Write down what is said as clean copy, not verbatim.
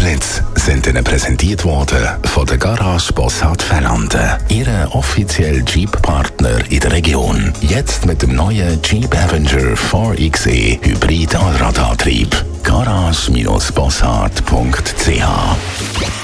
Blitz sind Ihnen präsentiert worden von der Garage Bossard Ferranden, Ihre offizielle Jeep-Partner in der Region. Jetzt mit dem neuen Jeep Avenger 4xe Hybrid Allradantrieb. Garage-bossard.ch